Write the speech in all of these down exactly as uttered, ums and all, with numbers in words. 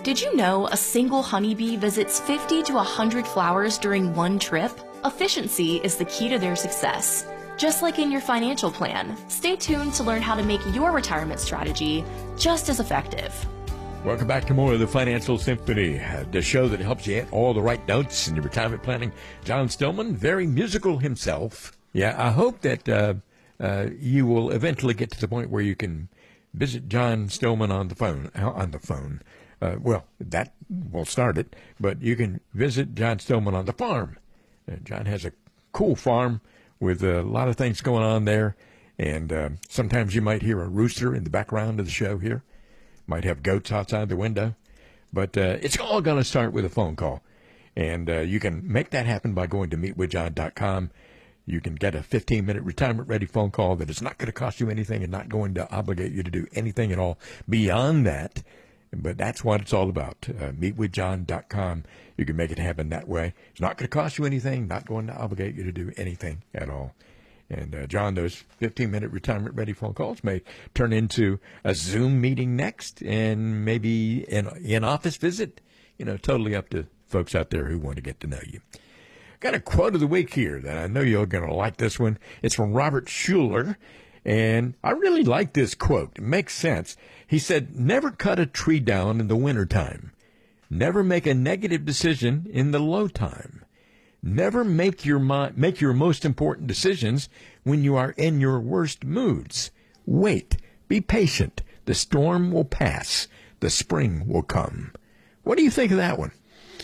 Did you know a single honeybee visits fifty to one hundred flowers during one trip? Efficiency is the key to their success. Just like in your financial plan, stay tuned to learn how to make your retirement strategy just as effective. Welcome back to more of the Financial Symphony, uh, the show that helps you get all the right notes in your retirement planning. John Stillman, very musical himself. Yeah, I hope that uh, uh, you will eventually get to the point where you can visit John Stillman on the phone. Uh, on the phone. Uh, well, that will start it, but you can visit John Stillman on the farm. Uh, John has a cool farm with a lot of things going on there, and uh, sometimes you might hear a rooster in the background of the show here. Might have goats outside the window, but uh, it's all going to start with a phone call, and uh, you can make that happen by going to meet with john dot com. You can get a fifteen-minute retirement-ready phone call that is not going to cost you anything and not going to obligate you to do anything at all beyond that. But that's what it's all about. Uh, meet with john dot com. You can make it happen that way. It's not going to cost you anything, not going to obligate you to do anything at all. And, uh, John, those fifteen-minute retirement-ready phone calls may turn into a Zoom meeting next and maybe an in-office visit. You know, totally up to folks out there who want to get to know you. Got a quote of the week here that I know you're going to like this one. It's from Robert Schuller. And I really like this quote. It makes sense. He said, never cut a tree down in the wintertime. Never make a negative decision in the low time. Never make your mo- make your most important decisions when you are in your worst moods. Wait. Be patient. The storm will pass. The spring will come. What do you think of that one?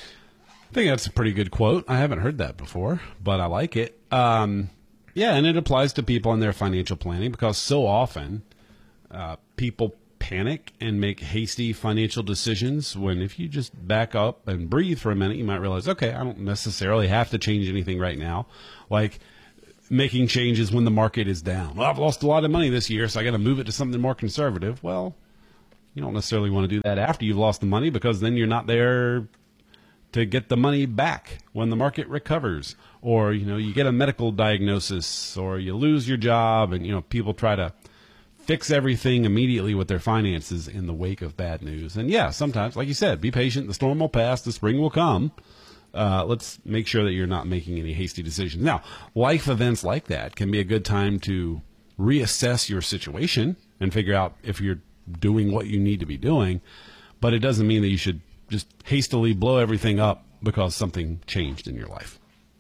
I think that's a pretty good quote. I haven't heard that before, but I like it. Um Yeah, and it applies to people in their financial planning because so often uh, people panic and make hasty financial decisions when if you just back up and breathe for a minute, you might realize, okay, I don't necessarily have to change anything right now. Like making changes when the market is down. Well, I've lost a lot of money this year, so I got to move it to something more conservative. Well, you don't necessarily want to do that after you've lost the money because then you're not there to get the money back when the market recovers, or, you know, you get a medical diagnosis or you lose your job and, you know, people try to fix everything immediately with their finances in the wake of bad news. And yeah, sometimes, like you said, be patient. The storm will pass. The spring will come. Uh, let's make sure that you're not making any hasty decisions. Now, life events like that can be a good time to reassess your situation and figure out if you're doing what you need to be doing, but it doesn't mean that you should just hastily blow everything up because something changed in your life.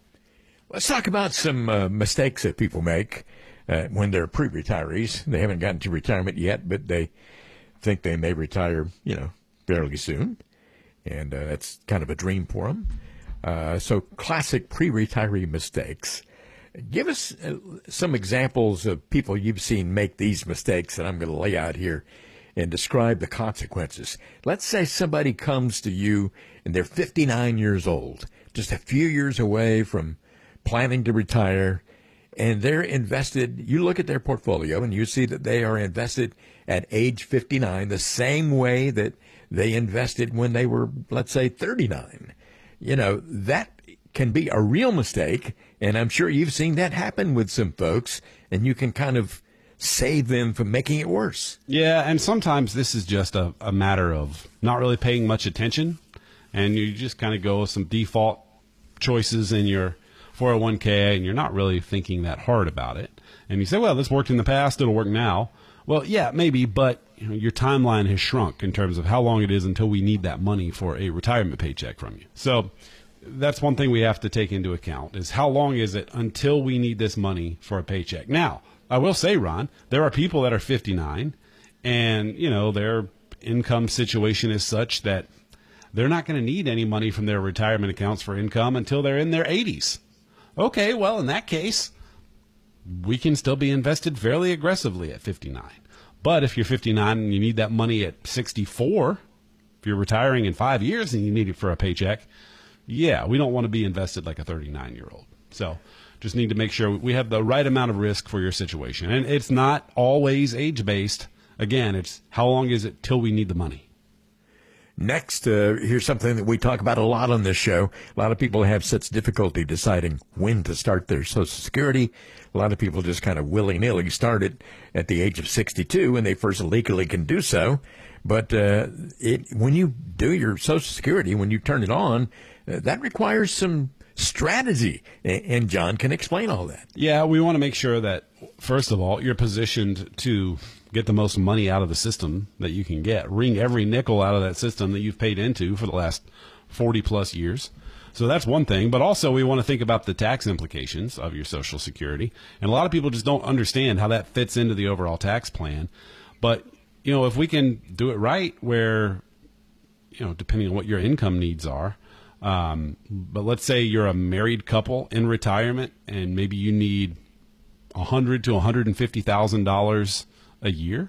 Let's talk about some uh, mistakes that people make uh, when they're pre-retirees. They haven't gotten to retirement yet, but they think they may retire, you know, fairly soon. And uh, that's kind of a dream for them. Uh, so classic pre-retiree mistakes. Give us uh, some examples of people you've seen make these mistakes that I'm going to lay out here and describe the consequences. Let's say somebody comes to you and they're fifty-nine years old, just a few years away from planning to retire, and they're invested. You look at their portfolio and you see that they are invested at age fifty-nine the same way that they invested when they were, let's say, thirty-nine. You know, that can be a real mistake, and I'm sure you've seen that happen with some folks, and you can kind of save them from making it worse. Yeah, and sometimes this is just a, a matter of not really paying much attention, and you just kind of go with some default choices in your four oh one k, and you're not really thinking that hard about it. And you say, well, this worked in the past, it'll work now. Well, yeah, maybe, but you know, your timeline has shrunk in terms of how long it is until we need that money for a retirement paycheck from you. So that's one thing we have to take into account is how long is it until we need this money for a paycheck. Now, I will say, Ron, there are people that are fifty-nine and, you know, their income situation is such that they're not going to need any money from their retirement accounts for income until they're in their eighties. Okay, well, in that case, we can still be invested fairly aggressively at fifty-nine. But if you're fifty-nine and you need that money at sixty-four, if you're retiring in five years and you need it for a paycheck, yeah, we don't want to be invested like a thirty-nine-year-old. So just need to make sure we have the right amount of risk for your situation. And it's not always age-based. Again, it's how long is it till we need the money? Next, uh, here's something that we talk about a lot on this show. A lot of people have such difficulty deciding when to start their Social Security. A lot of people just kind of willy-nilly start it at the age of sixty-two when they first legally can do so. But uh, it, when you do your Social Security, when you turn it on, uh, that requires some strategy. And, and John can explain all that. Yeah, we want to make sure that, first of all, you're positioned to get the most money out of the system that you can get. Wring every nickel out of that system that you've paid into for the last forty plus years. So that's one thing. But also we want to think about the tax implications of your Social Security. And a lot of people just don't understand how that fits into the overall tax plan. But, you know, if we can do it right where, you know, depending on what your income needs are, um, but let's say you're a married couple in retirement and maybe you need one hundred thousand to one hundred fifty thousand dollars a year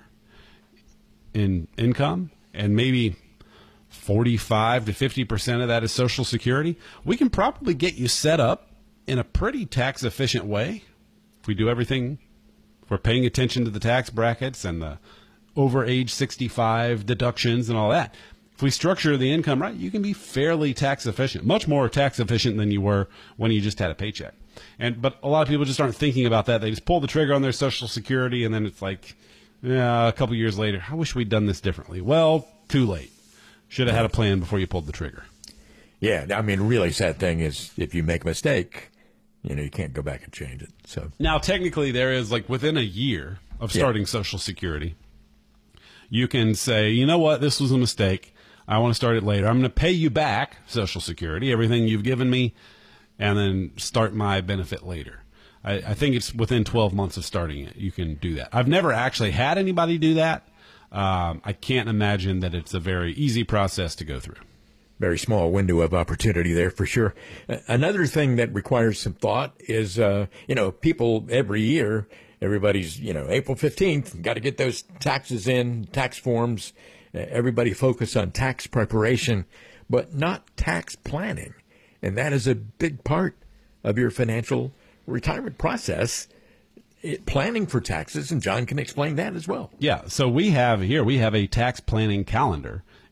in income, and maybe forty-five to fifty percent of that is Social Security, we can probably get you set up in a pretty tax efficient way. If we do everything, if we're paying attention to the tax brackets and the over age sixty-five deductions and all that. If we structure the income right, you can be fairly tax efficient, much more tax efficient than you were when you just had a paycheck. And but a lot of people just aren't thinking about that. They just pull the trigger on their Social Security, and then it's like, yeah, a couple years later, I wish we'd done this differently. Well, too late. Should have had a plan before you pulled the trigger. Yeah, I mean, really sad thing is if you make a mistake, you know, you can't go back and change it. So now, technically, there is like within a year of starting yeah. Social Security, you can say, you know what, this was a mistake. I want to start it later. I'm going to pay you back Social Security, everything you've given me, and then start my benefit later. I, I think it's within twelve months of starting it. You can do that. I've never actually had anybody do that. Um, I can't imagine that it's a very easy process to go through. Very small window of opportunity there for sure. Another thing that requires some thought is, uh, you know, people every year, everybody's, you know, April fifteenth, got to get those taxes in, tax forms. Everybody focus on tax preparation, but not tax planning. And that is a big part of your financial retirement process, it, planning for taxes, and John can explain that as well. Yeah, so we have here, we have a tax planning calendar,